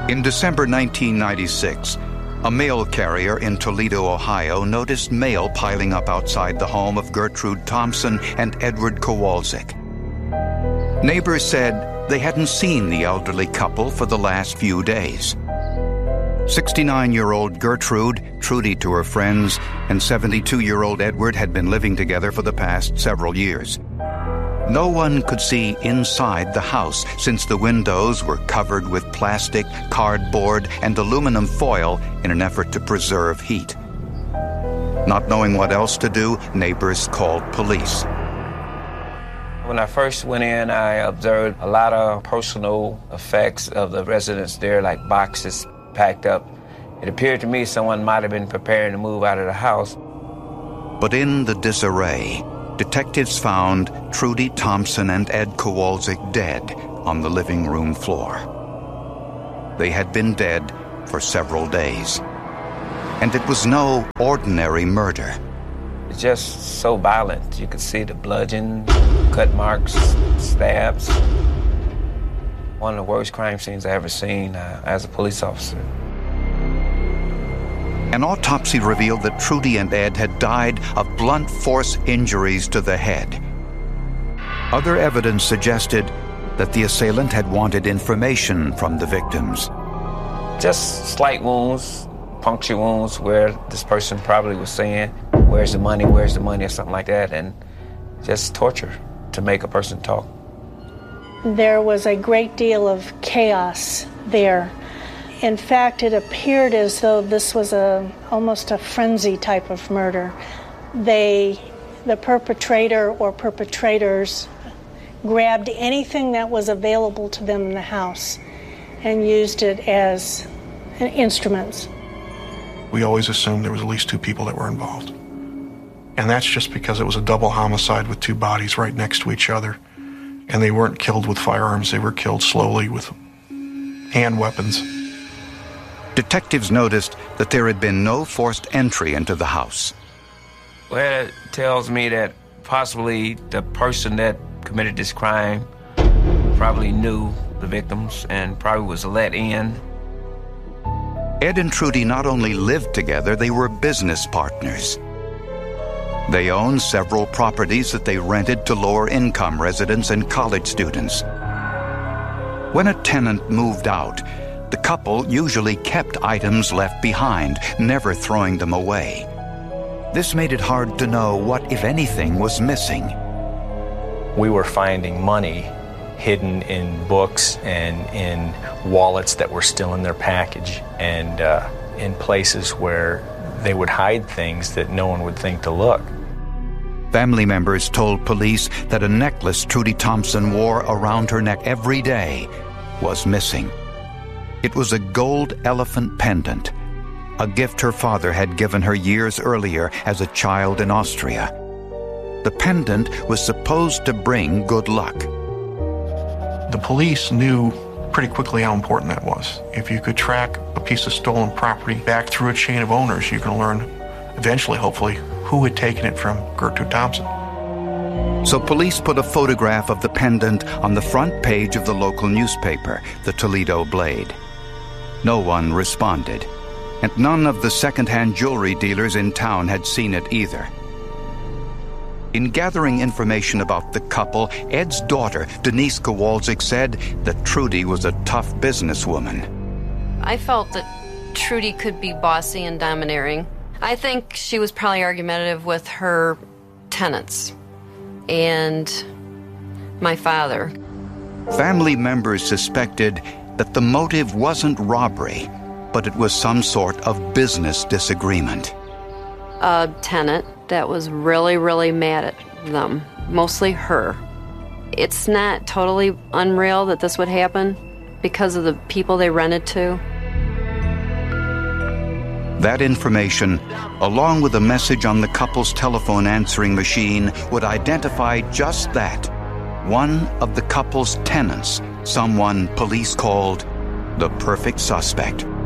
In December 1996, a mail carrier in Toledo, Ohio, noticed mail piling up outside the home of Gertrude Thompson and Edward Kowalczyk. Neighbors said they hadn't seen the elderly couple for the last few days. 69-year-old Gertrude, Trudy to her friends, and 72-year-old Edward had been living together for the past several years. No one could see inside the house since the windows were covered with plastic, cardboard, and aluminum foil in an effort to preserve heat. Not knowing what else to do, neighbors called police. When I first went in, I observed a lot of personal effects of the residents there, like boxes packed up. It appeared to me someone might have been preparing to move out of the house. But in the disarray, detectives found Trudy Thompson and Ed Kowalczyk dead on the living room floor. They had been dead for several days. And it was no ordinary murder. It's just so violent. You could see the bludgeon, cut marks, stabs. One of the worst crime scenes I ever seen as a police officer. An autopsy revealed that Trudy and Ed had died of blunt force injuries to the head. Other evidence suggested that the assailant had wanted information from the victims. Just slight wounds, puncture wounds, where this person probably was saying, where's the money, or something like that, and just torture to make a person talk. There was a great deal of chaos there. In fact, it appeared as though this was almost a frenzy type of murder. The perpetrator or perpetrators grabbed anything that was available to them in the house and used it as instruments. We always assumed there was at least two people that were involved. And that's just because it was a double homicide with two bodies right next to each other. And they weren't killed with firearms, they were killed slowly with hand weapons. Detectives noticed that there had been no forced entry into the house. Well, it tells me that possibly the person that committed this crime probably knew the victims and probably was let in. Ed and Trudy not only lived together, they were business partners. They owned several properties that they rented to lower-income residents and college students. When a tenant moved out, the couple usually kept items left behind, never throwing them away. This made it hard to know what, if anything, was missing. We were finding money hidden in books and in wallets that were still in their package, and in places where they would hide things that no one would think to look. Family members told police that a necklace Trudy Thompson wore around her neck every day was missing. It was a gold elephant pendant, a gift her father had given her years earlier as a child in Austria. The pendant was supposed to bring good luck. The police knew pretty quickly how important that was. If you could track a piece of stolen property back through a chain of owners, you can learn eventually, hopefully, who had taken it from Gertrude Thompson. So police put a photograph of the pendant on the front page of the local newspaper, the Toledo Blade. No one responded, and none of the second-hand jewelry dealers in town had seen it either. In gathering information about the couple, Ed's daughter, Denise Kowalczyk, said that Trudy was a tough businesswoman. I felt that Trudy could be bossy and domineering. I think she was probably argumentative with her tenants and my father. Family members suspected that the motive wasn't robbery, but it was some sort of business disagreement. A tenant that was really, really mad at them, mostly her. It's not totally unreal that this would happen because of the people they rented to. That information, along with a message on the couple's telephone answering machine, would identify just that. One of the couple's tenants, someone police called the perfect suspect.